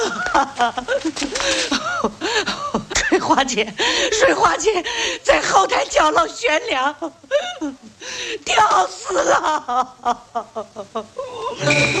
水花姐在后台交了悬梁，吊死了。